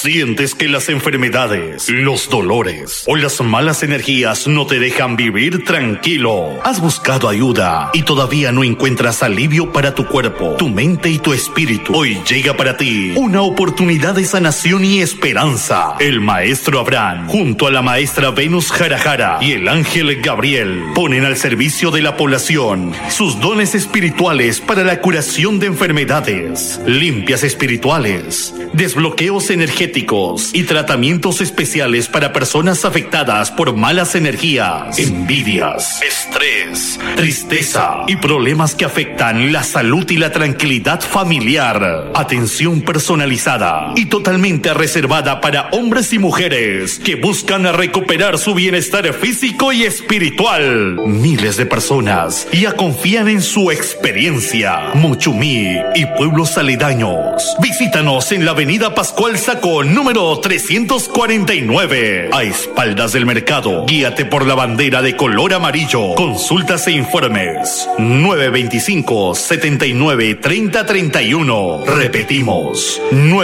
¿Sientes que las enfermedades, los dolores o las malas energías no te dejan vivir tranquilo? ¿Has buscado ayuda y todavía no encuentras alivio para tu cuerpo, tu mente y tu espíritu? Hoy llega para ti una oportunidad de sanación y esperanza. El maestro Abraham, junto a la maestra Venus Jarajara y el ángel Gabriel, ponen al servicio de la población sus dones espirituales para la curación de enfermedades, limpias espirituales, desbloqueos energéticos y tratamientos especiales para personas afectadas por malas energías, envidias, estrés, tristeza y problemas que afectan la salud y la tranquilidad familiar. Atención personalizada y totalmente reservada para hombres y mujeres que buscan recuperar su bienestar físico y espiritual. Miles de personas ya confían en su experiencia. Mochumí y pueblos aledaños. Visítanos en la avenida Pascual Saco, número 349, a espaldas del mercado. Guíate por la bandera de color amarillo. Consultas e informes 925-79-3031. Repetimos,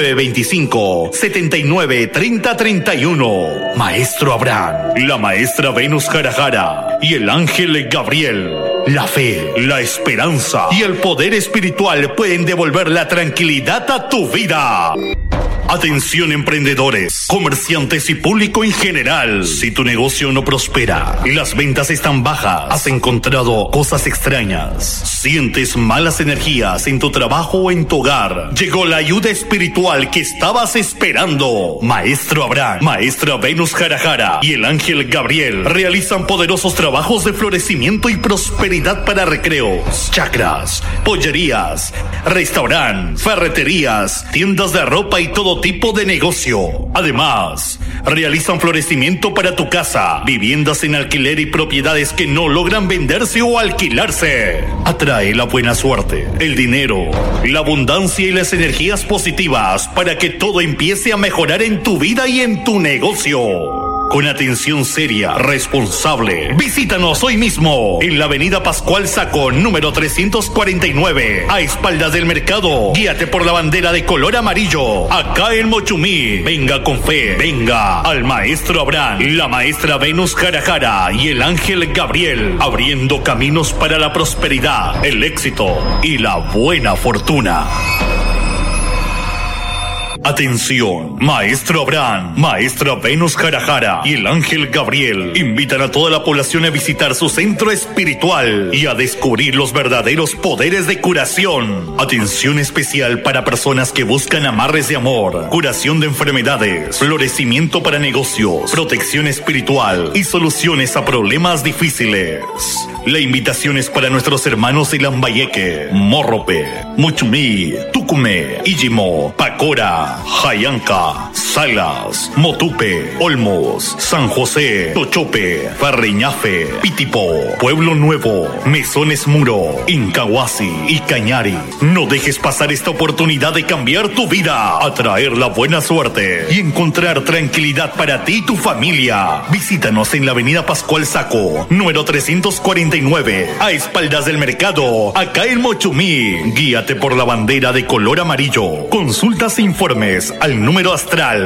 925-79-3031. Maestro Abraham, la maestra Venus Jarajara y el ángel Gabriel. La fe, la esperanza y el poder espiritual pueden devolver la tranquilidad a tu vida. Atención emprendedores, comerciantes y público en general. Si tu negocio no prospera, las ventas están bajas, has encontrado cosas extrañas, sientes malas energías en tu trabajo o en tu hogar, llegó la ayuda espiritual que estabas esperando. Maestro Abraham, maestra Venus Jarajara y el ángel Gabriel realizan poderosos trabajos de florecimiento y prosperidad para recreos, chakras, pollerías, restaurantes, ferreterías, tiendas de ropa y todo tipo de negocio. Además, realizan florecimiento para tu casa, viviendas en alquiler y propiedades que no logran venderse o alquilarse. Atrae la buena suerte, el dinero, la abundancia y las energías positivas para que todo empiece a mejorar en tu vida y en tu negocio. Con atención seria, responsable. Visítanos hoy mismo en la avenida Pascual Saco, número 349, a espaldas del mercado. Guíate por la bandera de color amarillo, acá en Mochumí. Venga con fe, venga al maestro Abraham, la maestra Venus Jarajara y el ángel Gabriel, abriendo caminos para la prosperidad, el éxito y la buena fortuna. Atención, maestro Abraham, maestra Venus Jarajara y el ángel Gabriel invitan a toda la población a visitar su centro espiritual y a descubrir los verdaderos poderes de curación. Atención especial para personas que buscan amarres de amor, curación de enfermedades, florecimiento para negocios, protección espiritual y soluciones a problemas difíciles. La invitación es para nuestros hermanos de Lambayeque, Morrope, Mochumí, Tucumé, Ijimo, Pacora, Jayanca, Salas, Motupe, Olmos, San José, Tochope, Farreñafe, Pitipo, Pueblo Nuevo, Mesones Muro, Incahuasi y Cañari. No dejes pasar esta oportunidad de cambiar tu vida, atraer la buena suerte y encontrar tranquilidad para ti y tu familia. Visítanos en la avenida Pascual Saco, número 349, a espaldas del mercado, acá en Mochumí. Guíate por la bandera de color amarillo. Consultas e informes al número astral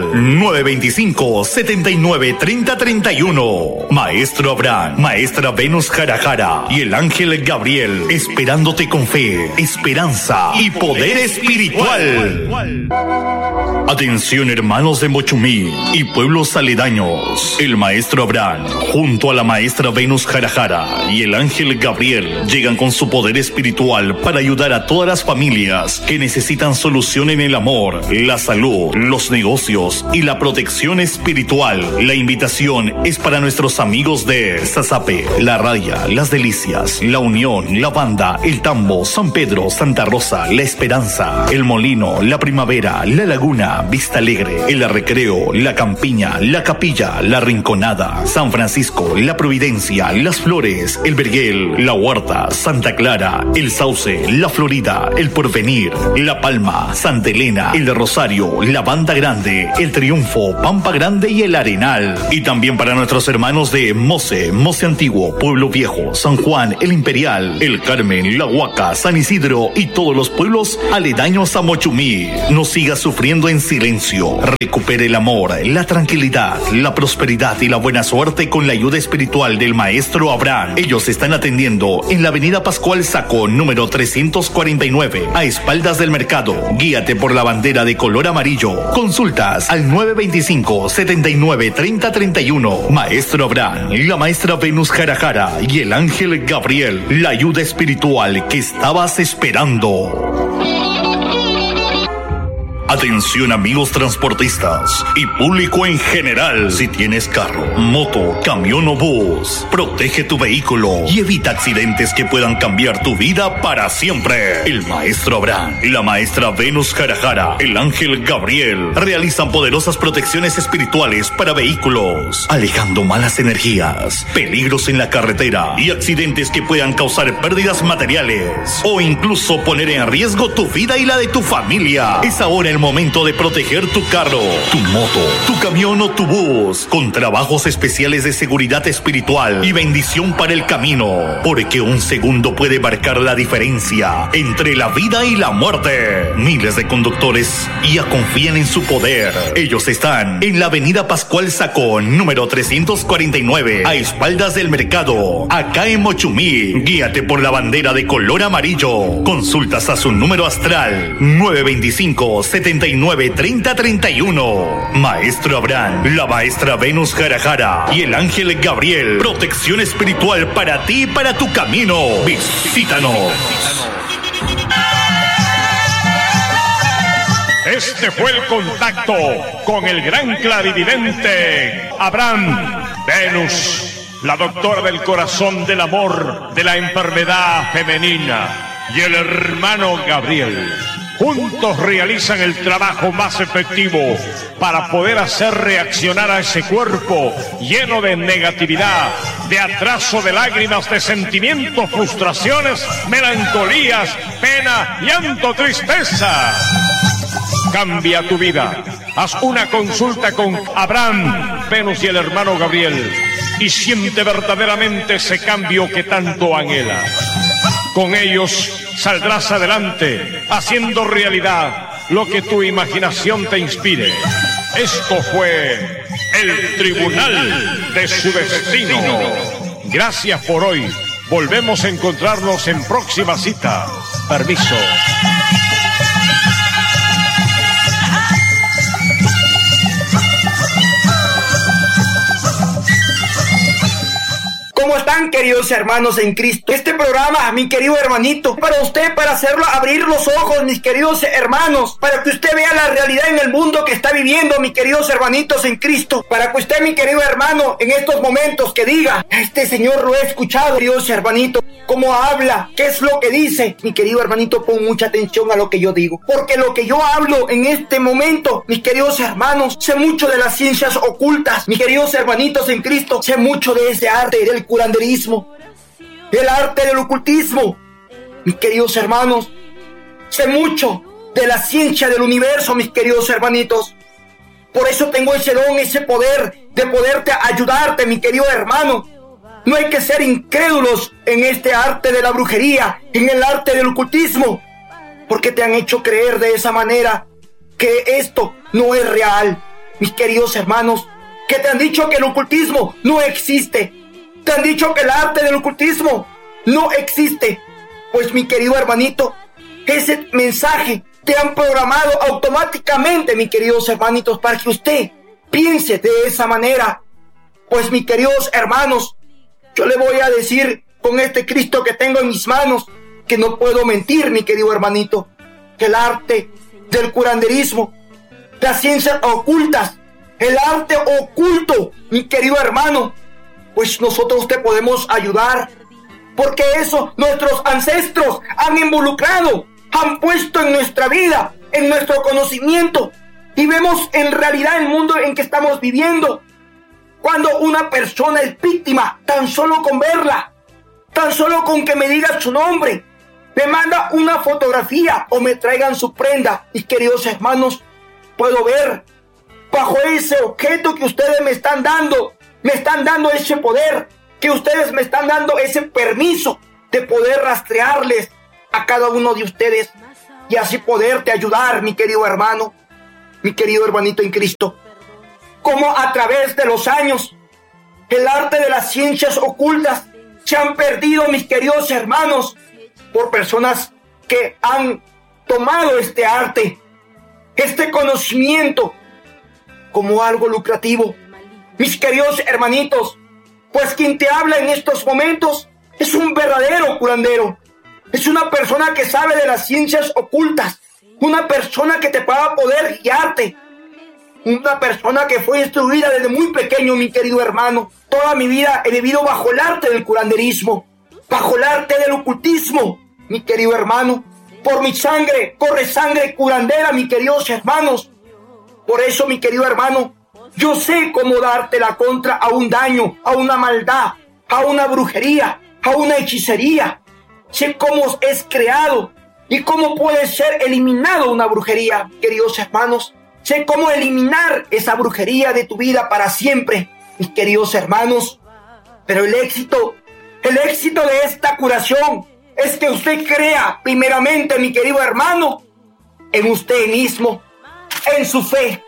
925-79-3031. Maestro Abraham, maestra Venus Jarajara y el ángel Gabriel, esperándote con fe, esperanza y poder espiritual. Atención hermanos de Mochumí y pueblos aledaños. El maestro Abraham, junto a la maestra Venus Jarajara y el ángel Gabriel, llegan con su poder espiritual para ayudar a todas las familias que necesitan solución en el amor, la salud, los negocios y la protección espiritual. La invitación es para nuestros amigos de Sasape, La Raya, Las Delicias, La Unión, La Banda, El Tambo, San Pedro, Santa Rosa, La Esperanza, El Molino, La Primavera, La Laguna, Vista Alegre, El Recreo, La Campiña, La Capilla, La Rinconada, San Francisco, La Providencia, Las Flores, El Verguel, La Huerta, Santa Clara, El Sauce, La Florida, El Porvenir, La Palma, Santa Elena, El Rosario, La Banda Grande, El Triunfo, Pampa Grande y El Arenal. Y también para nuestros hermanos de Mose, Mose Antiguo, Pueblo Viejo, San Juan, El Imperial, El Carmen, La Huaca, San Isidro y todos los pueblos aledaños a Mochumí. No sigas sufriendo en silencio. Recupere el amor, la tranquilidad, la prosperidad y la buena suerte con la ayuda espiritual del Maestro Abraham. Ellos están atendiendo en la avenida Pascual Saco, número 349, a espaldas del mercado. Guíate por la bandera de color amarillo. Consultas al 925-79-3031. Maestro Abraham, la maestra Venus Jarajara y el ángel Gabriel, la ayuda espiritual que estabas esperando. Atención amigos transportistas y público en general. Si tienes carro, moto, camión o bus, protege tu vehículo y evita accidentes que puedan cambiar tu vida para siempre. El Maestro Abraham y la maestra Venus Jarajara, el ángel Gabriel, realizan poderosas protecciones espirituales para vehículos, alejando malas energías, peligros en la carretera y accidentes que puedan causar pérdidas materiales o incluso poner en riesgo tu vida y la de tu familia. Es ahora el momento de proteger tu carro, tu moto, tu camión o tu bus con trabajos especiales de seguridad espiritual y bendición para el camino, porque un segundo puede marcar la diferencia entre la vida y la muerte. Miles de conductores ya confían en su poder. Ellos están en la avenida Pascual Sacón, número 349, a espaldas del mercado, acá en Mochumí. Guíate por la bandera de color amarillo. Consultas a su número astral 925-79-3031. Maestro Abraham, la maestra Venus Jarajara y el ángel Gabriel. Protección espiritual para ti y para tu camino. Visítanos. Este fue el contacto con el gran clarividente Abraham Venus, la doctora del corazón, del amor, de la enfermedad femenina, y el hermano Gabriel. Juntos realizan el trabajo más efectivo para poder hacer reaccionar a ese cuerpo lleno de negatividad, de atraso, de lágrimas, de sentimientos, frustraciones, melancolías, pena, llanto, tristeza. Cambia tu vida. Haz una consulta con Abraham, Venus y el hermano Gabriel y siente verdaderamente ese cambio que tanto anhela. Con ellos saldrás adelante, haciendo realidad lo que tu imaginación te inspire. Esto fue el Tribunal de su Destino. Gracias por hoy. Volvemos a encontrarnos en próxima cita. Permiso. ¿Cómo están, queridos hermanos en Cristo? Este programa, mi querido hermanito, para usted, para hacerlo abrir los ojos, mis queridos hermanos, para que usted vea la realidad en el mundo que está viviendo, mis queridos hermanitos en Cristo, para que usted, mi querido hermano, en estos momentos que diga, este señor lo he escuchado, queridos hermanitos, cómo habla, qué es lo que dice. Mi querido hermanito, pon mucha atención a lo que yo digo, porque lo que yo hablo en este momento, mis queridos hermanos, sé mucho de las ciencias ocultas, mis queridos hermanitos en Cristo, sé mucho de ese arte del curanderismo, el arte del ocultismo, mis queridos hermanos, sé mucho de la ciencia del universo, mis queridos hermanitos. Por eso tengo ese don, ese poder de poderte ayudarte, mi querido hermano. No hay que ser incrédulos en este arte de la brujería, en el arte del ocultismo, porque te han hecho creer de esa manera que esto no es real, mis queridos hermanos, que te han dicho que el ocultismo no existe. Te han dicho que el arte del ocultismo no existe. Pues, mi querido hermanito, ese mensaje te han programado automáticamente, mis queridos hermanitos, para que usted piense de esa manera. Pues, mis queridos hermanos, yo le voy a decir con este Cristo que tengo en mis manos que no puedo mentir, mi querido hermanito, que el arte del curanderismo, las ciencias ocultas, el arte oculto, mi querido hermano, pues nosotros te podemos ayudar, porque eso nuestros ancestros han involucrado, han puesto en nuestra vida, en nuestro conocimiento, y vemos en realidad el mundo en que estamos viviendo. Cuando una persona es víctima, tan solo con verla, tan solo con que me diga su nombre, me manda una fotografía o me traigan su prenda, mis queridos hermanos, puedo ver bajo ese objeto que ustedes me están dando ese poder, que ustedes me están dando ese permiso de poder rastrearles a cada uno de ustedes y así poderte ayudar, mi querido hermano. mi querido hermanito en Cristo, cómo a través de los años el arte de las ciencias ocultas se han perdido, mis queridos hermanos, por personas que han tomado este arte, este conocimiento, como algo lucrativo. Mis queridos hermanitos, pues quien te habla en estos momentos es un verdadero curandero. Es una persona que sabe de las ciencias ocultas, una persona que te va a poder guiarte, una persona que fue instruida desde muy pequeño, mi querido hermano. Toda mi vida he vivido bajo el arte del curanderismo, bajo el arte del ocultismo, mi querido hermano. Por mi sangre corre sangre curandera, mis queridos hermanos. Por eso, mi querido hermano, yo sé cómo darte la contra a un daño, a una maldad, a una brujería, a una hechicería. Sé cómo es creado y cómo puede ser eliminado una brujería, queridos hermanos. Sé cómo eliminar esa brujería de tu vida para siempre, mis queridos hermanos. Pero el éxito de esta curación es que usted crea primeramente, mi querido hermano, en usted mismo, en su fe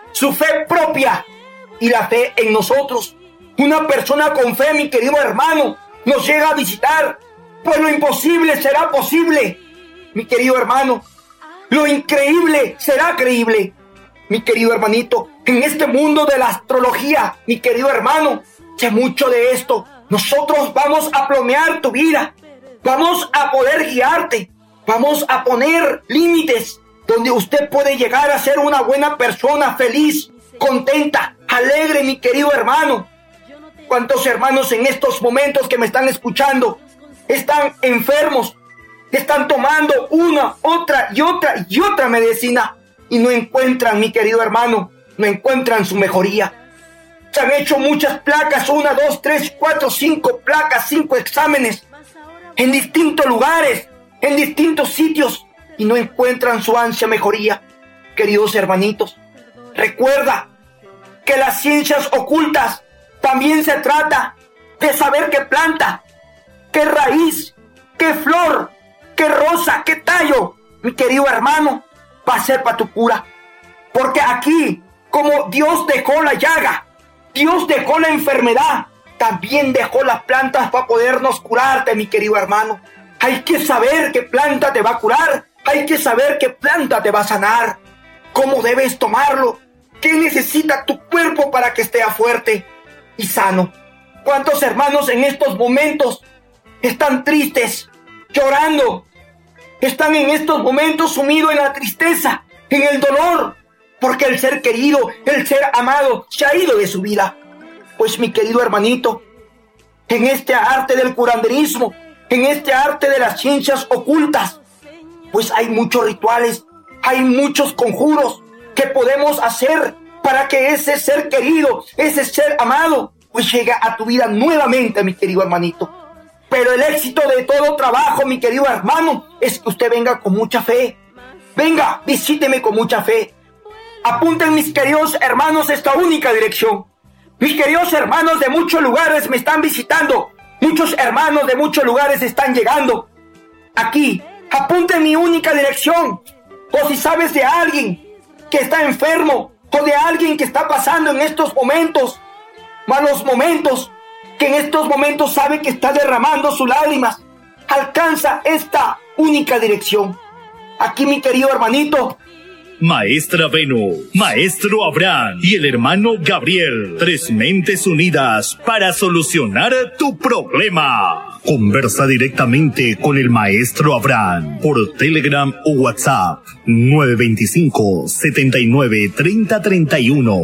propia y la fe en nosotros. Una persona con fe, mi querido hermano, nos llega a visitar, pues lo imposible será posible, mi querido hermano. Lo increíble será creíble, mi querido hermanito. En este mundo de la astrología, mi querido hermano, sé mucho de esto. Nosotros vamos a plomear tu vida, vamos a poder guiarte, vamos a poner límites donde usted puede llegar a ser una buena persona, feliz, contenta, alegre, mi querido hermano. ¿Cuántos hermanos en estos momentos que me están escuchando están enfermos? Están tomando una, otra y otra medicina y no encuentran, mi querido hermano, no encuentran su mejoría. Se han hecho muchas placas, 1, 2, 3, 4, 5 placas, 5 exámenes en distintos lugares, en distintos sitios y no encuentran su ansia mejoría. Queridos hermanitos, recuerda que las ciencias ocultas también se trata de saber qué planta, qué raíz, qué flor, qué rosa, qué tallo, mi querido hermano, va a ser para tu cura. Porque aquí, como Dios dejó la llaga, Dios dejó la enfermedad, también dejó las plantas para podernos curarte, mi querido hermano. Hay que saber qué planta te va a curar, hay que saber qué planta te va a sanar, cómo debes tomarlo, qué necesita tu cuerpo para que esté fuerte y sano. ¿Cuántos hermanos en estos momentos están tristes, llorando? Están en estos momentos sumidos en la tristeza, en el dolor, porque el ser querido, el ser amado se ha ido de su vida. Pues mi querido hermanito, en este arte del curanderismo, en este arte de las ciencias ocultas, pues hay muchos rituales, hay muchos conjuros que podemos hacer para que ese ser querido, ese ser amado, pues llegue a tu vida nuevamente, mi querido hermanito. Pero el éxito de todo trabajo, mi querido hermano, es que usted venga con mucha fe. Venga, visíteme con mucha fe. Apunten, mis queridos hermanos, esta única dirección. Mis queridos hermanos de muchos lugares me están visitando. Muchos hermanos de muchos lugares están llegando. Aquí, apunten mi única dirección. O si sabes de alguien que está enfermo, o de alguien que está pasando en estos momentos, malos momentos, que en estos momentos sabe que está derramando sus lágrimas, alcanza esta única dirección. Aquí, mi querido hermanito, Maestra Venus, Maestro Abraham y el hermano Gabriel, 3 mentes unidas para solucionar tu problema. Conversa directamente con el Maestro Abraham por Telegram o WhatsApp 925-79-3031.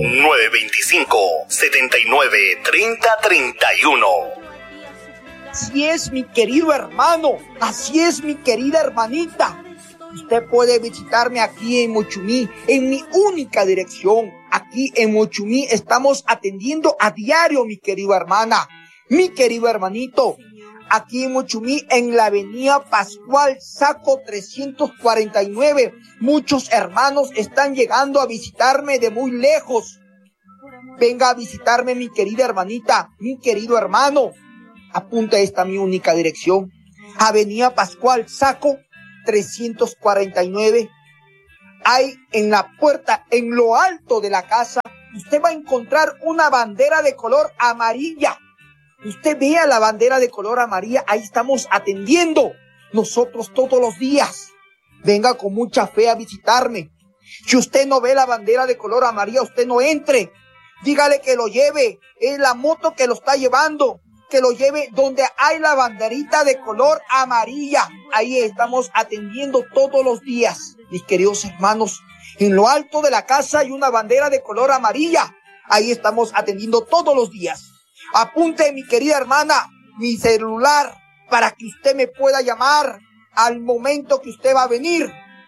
925-79-3031. Así es, mi querido hermano, así es, mi querida hermanita. Usted puede visitarme aquí en Mochumí, en mi única dirección. Aquí en Mochumí estamos atendiendo a diario, mi querida hermana, mi querido hermanito. Aquí en Mochumí, en la avenida Pascual Saco 349. Muchos hermanos están llegando a visitarme de muy lejos. Venga a visitarme, mi querida hermanita, mi querido hermano. Apunta esta mi única dirección. Avenida Pascual Saco 349. hay en la puerta, en lo alto de la casa, usted va a encontrar una bandera de color amarilla. Usted vea la bandera de color amarilla, ahí estamos atendiendo nosotros todos los días. Venga con mucha fe a visitarme. Si usted no ve la bandera de color amarilla, usted no entre. Dígale que lo lleve, es la moto que lo está llevando, que lo lleve donde hay la banderita de color amarilla. Ahí estamos atendiendo todos los días, mis queridos hermanos. En lo alto de la casa hay una bandera de color amarilla. Ahí estamos atendiendo todos los días. Apunte, mi querida hermana, mi celular para que usted me pueda llamar al momento que usted va a venir.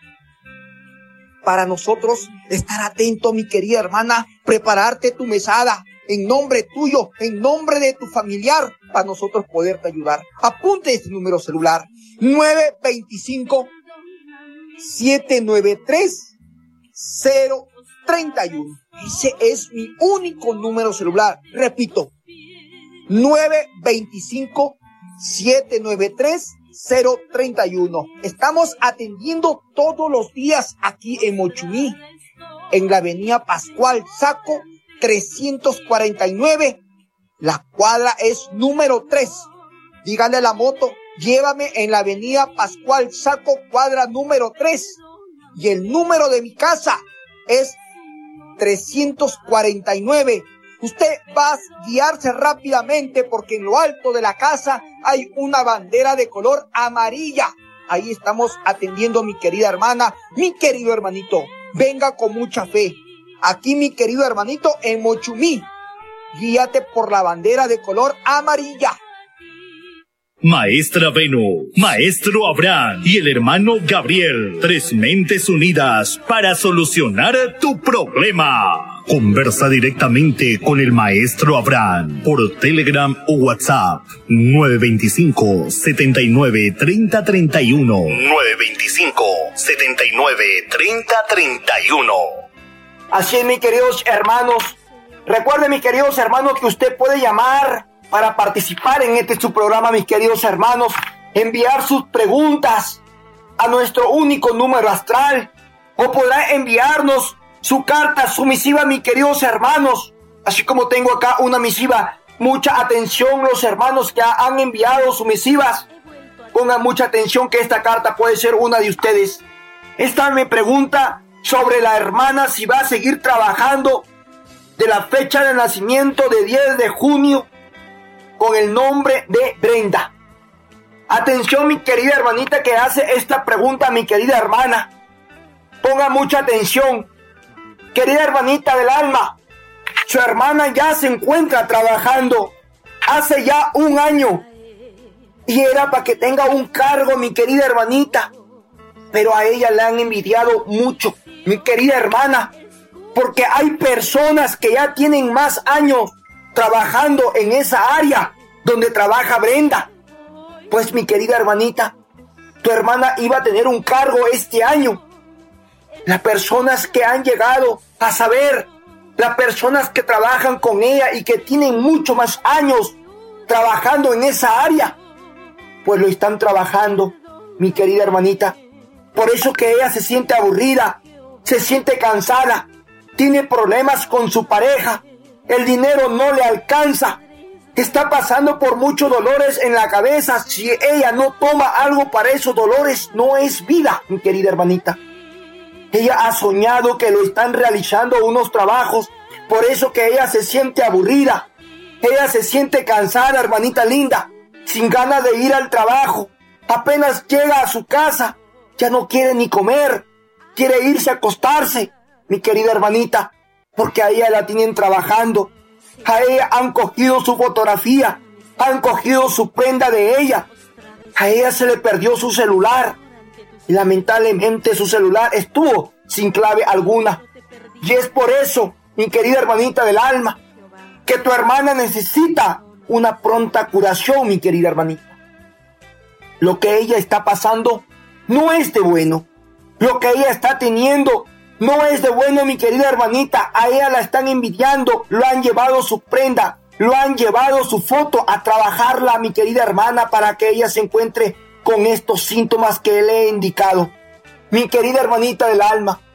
Para nosotros estar atento, mi querida hermana, prepararte tu mesada en nombre tuyo, en nombre de tu familiar, para nosotros poderte ayudar. Apunte este número celular, 925-793-031. Ese es mi único número celular. Repito, 925-793-031. Estamos atendiendo todos los días aquí en Mochumí, en la avenida Pascual Saco 349. La cuadra es número 3. Dígale a la moto, llévame en la avenida Pascual Saco, cuadra número 3. Y el número de mi casa es 349. Usted va a guiarse rápidamente porque en lo alto de la casa hay una bandera de color amarilla. Ahí estamos atendiendo, mi querida hermana, mi querido hermanito. Venga con mucha fe. Aquí, mi querido hermanito, en Mochumí. Guíate por la bandera de color amarilla. Maestra Venus, Maestro Abraham y el hermano Gabriel, 3 mentes unidas para solucionar tu problema. Conversa directamente con el Maestro Abraham por Telegram o WhatsApp 925-79-3031. 925-79-3031. Así es, mis queridos hermanos. Recuerden, mis queridos hermanos, que usted puede llamar para participar en su programa, mis queridos hermanos. Enviar sus preguntas a nuestro único número astral. O podrá enviarnos su carta, su misiva, mis queridos hermanos. Así como tengo acá una misiva. Mucha atención, los hermanos que han enviado sus misivas. Pongan mucha atención que esta carta puede ser una de ustedes. Esta me pregunta sobre la hermana si va a seguir trabajando de la fecha de nacimiento de 10 de junio con el nombre de Brenda. Atención, mi querida hermanita que hace esta pregunta, mi querida hermana. Ponga mucha atención. Querida hermanita del alma, su hermana ya se encuentra trabajando hace ya 1 año. Y era para que tenga un cargo, mi querida hermanita. Pero a ella le han envidiado mucho, mi querida hermana. Porque hay personas que ya tienen más años trabajando en esa área donde trabaja Brenda. Pues, mi querida hermanita, tu hermana iba a tener un cargo este año. Las personas que han llegado a saber, las personas que trabajan con ella y que tienen mucho más años trabajando en esa área, pues lo están trabajando, mi querida hermanita. Por eso que ella se siente aburrida, se siente cansada, tiene problemas con su pareja, el dinero no le alcanza, está pasando por muchos dolores en la cabeza. Si ella no toma algo para esos dolores, no es vida, mi querida hermanita. Ella ha soñado que lo están realizando unos trabajos, por eso que ella se siente aburrida, ella se siente cansada, hermanita linda, sin ganas de ir al trabajo. Apenas llega a su casa, ya no quiere ni comer, quiere irse a acostarse, mi querida hermanita, porque a ella la tienen trabajando. A ella han cogido su fotografía, han cogido su prenda de ella. A ella se le perdió su celular. Y lamentablemente su celular estuvo sin clave alguna. Y es por eso, mi querida hermanita del alma, que tu hermana necesita una pronta curación, mi querida hermanita. Lo que ella está pasando no es de bueno. Lo que ella está teniendo no es de bueno, mi querida hermanita. A ella la están envidiando, lo han llevado su prenda, lo han llevado su foto a trabajarla, mi querida hermana, para que ella se encuentre con estos síntomas que le he indicado. Mi querida hermanita del alma,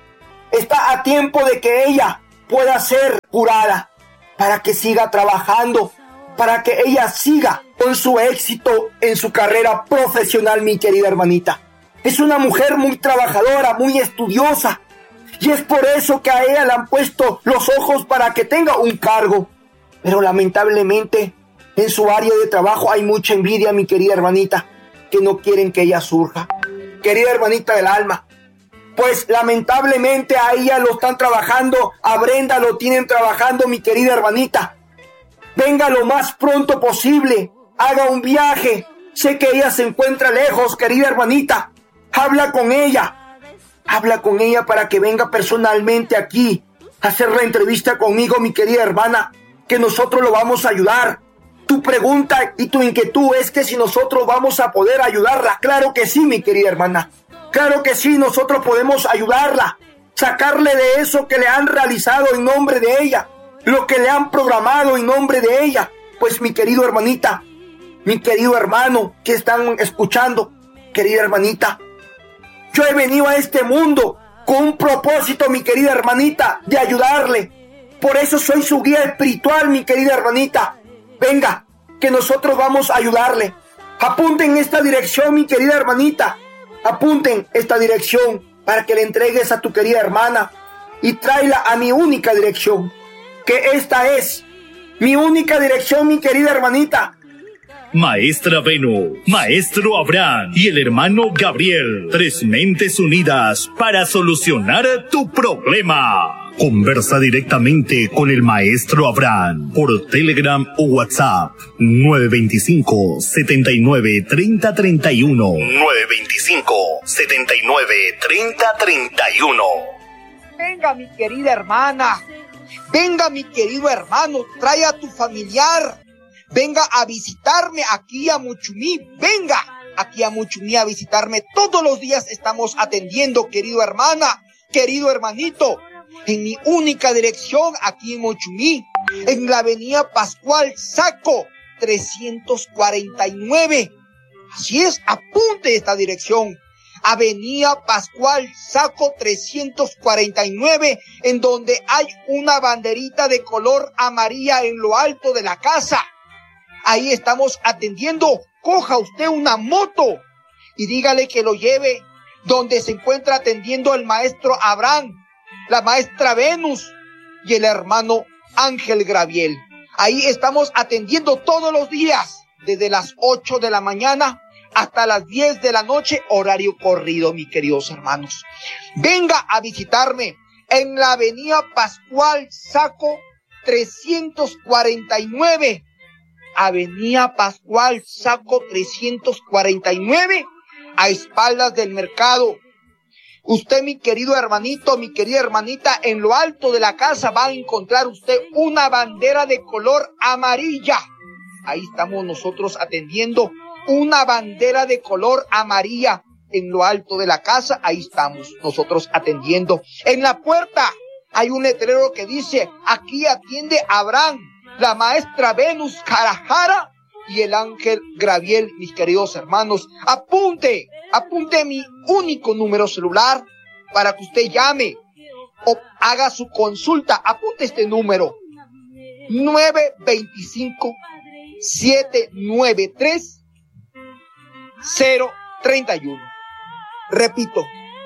está a tiempo de que ella pueda ser curada, para que siga trabajando, para que ella siga con su éxito en su carrera profesional, mi querida hermanita. Es una mujer muy trabajadora, muy estudiosa, y es por eso que a ella le han puesto los ojos para que tenga un cargo. Pero lamentablemente, en su área de trabajo hay mucha envidia, mi querida hermanita, que no quieren que ella surja. Querida hermanita del alma, pues lamentablemente a ella lo están trabajando, a Brenda lo tienen trabajando, mi querida hermanita. Venga lo más pronto posible, haga un viaje. Sé que ella se encuentra lejos, querida hermanita. Habla con ella para que venga personalmente aquí a hacer la entrevista conmigo, mi querida hermana, que nosotros lo vamos a ayudar. Tu pregunta y tu inquietud es que si nosotros vamos a poder ayudarla. Claro que sí, mi querida hermana. Claro que sí, nosotros podemos ayudarla. Sacarle de eso que le han realizado en nombre de ella. Lo que le han programado en nombre de ella. Pues mi querido hermanita, mi querido hermano que están escuchando, querida hermanita, yo he venido a este mundo con un propósito, mi querida hermanita, de ayudarle. Por eso soy su guía espiritual, mi querida hermanita. Venga, que nosotros vamos a ayudarle. Apunten esta dirección, mi querida hermanita. Apunten esta dirección para que le entregues a tu querida hermana y tráela a mi única dirección, que esta es mi única dirección, mi querida hermanita. Maestra Venus, Maestro Abraham y el hermano Gabriel, 3 mentes unidas para solucionar tu problema. Conversa directamente con el Maestro Abraham por Telegram o WhatsApp 925-79-3031. 925-79-3031. Venga, mi querida hermana. Venga, mi querido hermano. Trae a tu familiar. Venga a visitarme aquí a Muchumí. Venga aquí a Muchumí a visitarme. Todos los días estamos atendiendo, querido hermana, querido hermanito, en mi única dirección aquí en Muchumí, en la avenida Pascual Saco 349. Así es, apunte esta dirección. Avenida Pascual Saco 349, en donde hay una banderita de color amarilla en lo alto de la casa. Ahí estamos atendiendo. Coja usted una moto y dígale que lo lleve donde se encuentra atendiendo el maestro Abraham, la maestra Venus y el hermano Ángel Gabriel. Ahí estamos atendiendo todos los días, desde las 8 de la mañana hasta las 10 de la noche, horario corrido, mis queridos hermanos. Venga a visitarme en la avenida Pascual Saco 349. Avenida Pascual Saco 349, a espaldas del mercado. Usted, mi querido hermanito, mi querida hermanita, en lo alto de la casa va a encontrar usted una bandera de color amarilla. Ahí estamos nosotros atendiendo, una bandera de color amarilla en lo alto de la casa. Ahí estamos nosotros atendiendo. En la puerta hay un letrero que dice: aquí atiende Abraham, la maestra Venus Carajara y el Ángel Gabriel, mis queridos hermanos. Apunte mi único número celular para que usted llame o haga su consulta. Apunte este número: 925-793-031. Repito,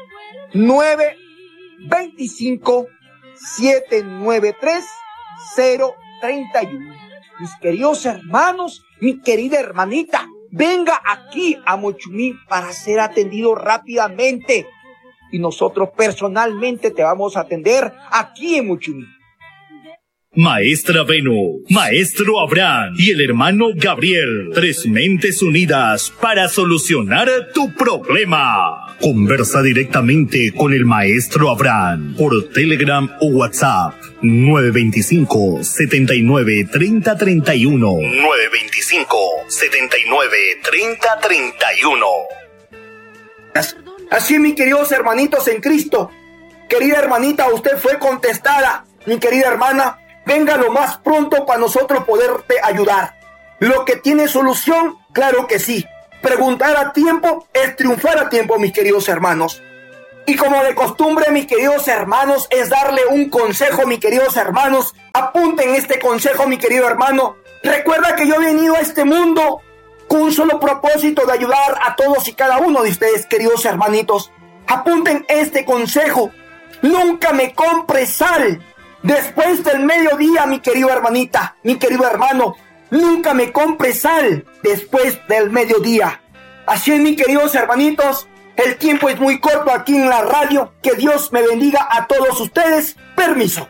925-793-031. Mis queridos hermanos, mi querida hermanita, venga aquí a Muchumí para ser atendido rápidamente. Y nosotros personalmente te vamos a atender aquí en Muchumí. Maestra Venus, Maestro Abraham y el hermano Gabriel, 3 mentes unidas para solucionar tu problema. Conversa directamente con el Maestro Abraham por Telegram o WhatsApp 925-79-3031. 925-79-3031. Así, mis queridos hermanitos en Cristo, querida hermanita, usted fue contestada. Mi querida hermana, venga lo más pronto para nosotros poderte ayudar. Lo que tiene solución, claro que sí. Preguntar a tiempo es triunfar a tiempo, mis queridos hermanos. Y como de costumbre, mis queridos hermanos, es darle un consejo, mis queridos hermanos. Apunten este consejo, mi querido hermano. Recuerda que yo he venido a este mundo con un solo propósito de ayudar a todos y cada uno de ustedes, queridos hermanitos. Apunten este consejo. Nunca me compres sal después del mediodía, mi querido hermanita, mi querido hermano. Nunca me compres sal después del mediodía. Así es, mis queridos hermanitos. El tiempo es muy corto aquí en la radio. Que Dios me bendiga a todos ustedes. Permiso.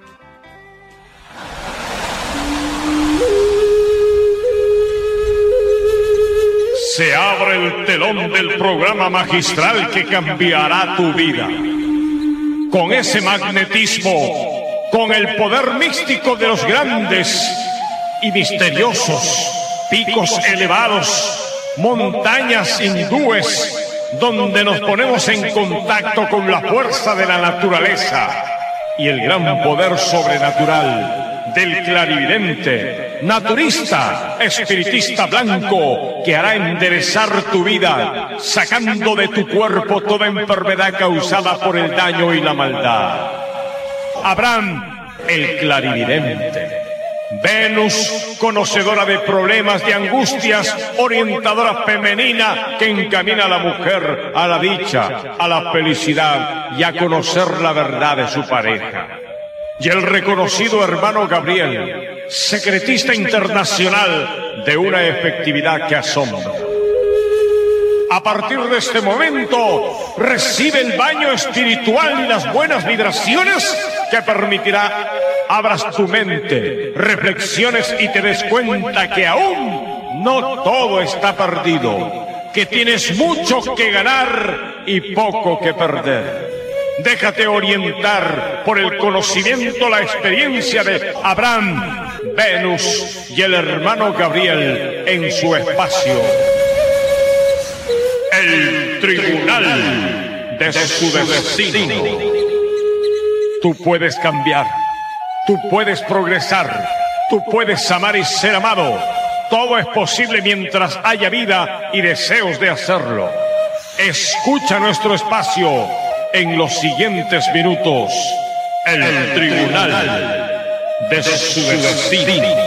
Se abre el telón del programa magistral que cambiará tu vida. Con ese magnetismo, con el poder místico de los grandes y misteriosos picos elevados, montañas hindúes, donde nos ponemos en contacto con la fuerza de la naturaleza y el gran poder sobrenatural del clarividente, naturista, espiritista blanco, que hará enderezar tu vida, sacando de tu cuerpo toda enfermedad causada por el daño y la maldad. Abraham, el clarividente. Venus, conocedora de problemas, de angustias, orientadora femenina que encamina a la mujer a la dicha, a la felicidad y a conocer la verdad de su pareja. Y el reconocido hermano Gabriel, secretista internacional de una efectividad que asombra. A partir de este momento, recibe el baño espiritual y las buenas vibraciones que permitirá abras tu mente, reflexiones y te des cuenta que aún no todo está perdido, que tienes mucho que ganar y poco que perder. Déjate orientar por el conocimiento, la experiencia de Abraham, Venus y el hermano Gabriel en su espacio. El tribunal de su destino. Tú puedes cambiar, tú puedes progresar, tú puedes amar y ser amado. Todo es posible mientras haya vida y deseos de hacerlo. Escucha nuestro espacio en los siguientes minutos. El tribunal de su destino.